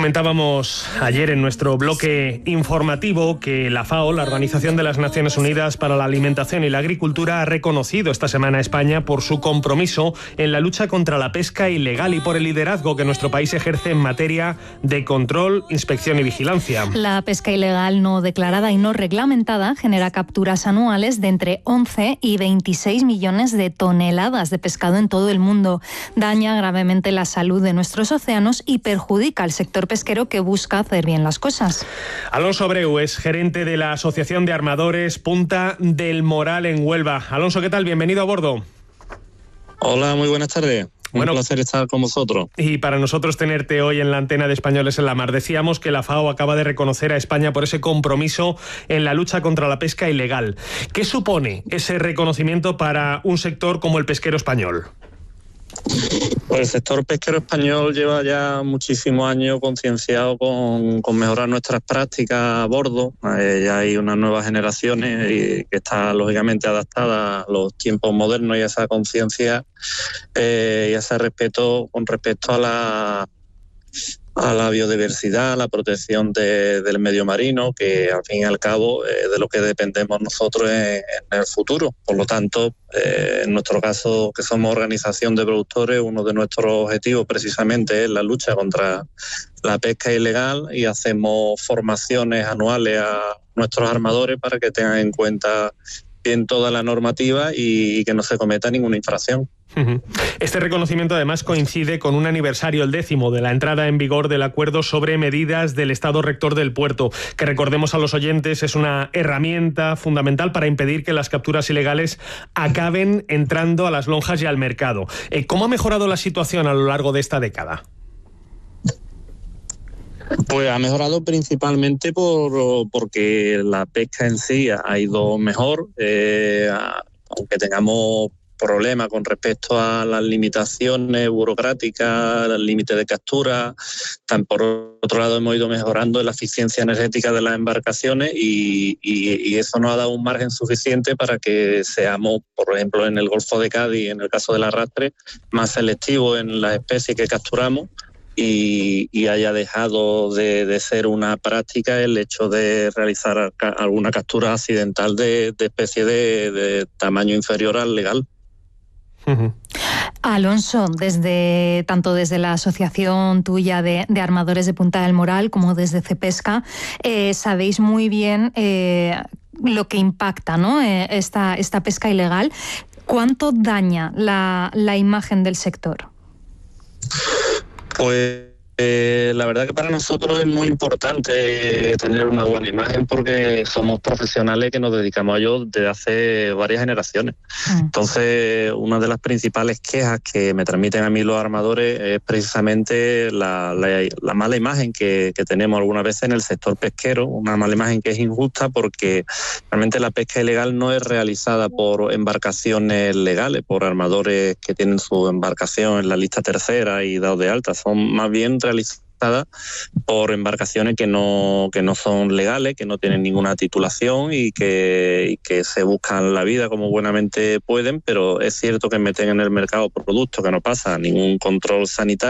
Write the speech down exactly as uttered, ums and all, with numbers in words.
Comentábamos ayer en nuestro bloque informativo que la FAO, la Organización de las Naciones Unidas para la Alimentación y la Agricultura, ha reconocido esta semana a España por su compromiso en la lucha contra la pesca ilegal y por el liderazgo que nuestro país ejerce en materia de control, inspección y vigilancia. La pesca ilegal no declarada y no reglamentada genera capturas anuales de entre once y veintiséis millones de toneladas de pescado en todo el mundo. Daña gravemente la salud de nuestros océanos y perjudica al sector pesquero que busca hacer bien las cosas. Alonso Abreu es gerente de la Asociación de Armadores Punta del Moral en Huelva. Alonso, ¿qué tal? Bienvenido a bordo. Hola, muy buenas tardes. Bueno, un placer estar con vosotros. Y para nosotros tenerte hoy en la antena de Españoles en la Mar. Decíamos que la FAO acaba de reconocer a España por ese compromiso en la lucha contra la pesca ilegal. ¿Qué supone ese reconocimiento para un sector como el pesquero español? Pues el sector pesquero español lleva ya muchísimos años concienciado con, con mejorar nuestras prácticas a bordo. Eh, ya hay unas nuevas generaciones y que está lógicamente adaptada a los tiempos modernos y a esa conciencia eh, y a ese respeto con respecto a la a la biodiversidad, a la protección de, del medio marino, que al fin y al cabo eh, de lo que dependemos nosotros en, en el futuro. Por lo tanto, eh, en nuestro caso, que somos organización de productores, uno de nuestros objetivos precisamente es la lucha contra la pesca ilegal y hacemos formaciones anuales a nuestros armadores para que tengan en cuenta bien toda la normativa y que no se cometa ninguna infracción. Este reconocimiento además coincide con un aniversario, el décimo, de la entrada en vigor del acuerdo sobre medidas del Estado Rector del Puerto, que recordemos a los oyentes es una herramienta fundamental para impedir que las capturas ilegales acaben entrando a las lonjas y al mercado. ¿Cómo ha mejorado la situación a lo largo de esta década? Pues ha mejorado principalmente por porque la pesca en sí ha ido mejor, eh, aunque tengamos problemas con respecto a las limitaciones burocráticas, el límite de captura. Por otro lado, hemos ido mejorando la eficiencia energética de las embarcaciones y, y, y eso nos ha dado un margen suficiente para que seamos, por ejemplo, en el Golfo de Cádiz, en el caso del arrastre, más selectivos en las especies que capturamos. Y, y haya dejado de, de ser una práctica el hecho de realizar ca- alguna captura accidental de, de especie de, de tamaño inferior al legal. Uh-huh. Alonso, desde tanto desde la asociación tuya de, de armadores de Punta del Moral como desde Cepesca, eh, sabéis muy bien eh, lo que impacta, ¿no? eh, esta, esta pesca ilegal. ¿Cuánto daña la, la imagen del sector? Pues eh, la verdad que para nosotros es muy importante tener una buena imagen porque somos profesionales que nos dedicamos a ello desde hace varias generaciones. Mm. Entonces, una de las principales quejas que me transmiten a mí los armadores es precisamente la, la, la mala imagen que, que tenemos algunas veces en el sector pesquero, una mala imagen que es injusta porque realmente la pesca ilegal no es realizada por embarcaciones legales, por armadores que tienen su embarcación en la lista tercera y dados de alta, son más bien realizadas por embarcaciones que no que no son legales, que no tienen ninguna titulación y que, y que se buscan la vida como buenamente pueden, pero es cierto que meten en el mercado productos que no pasan ningún control sanitario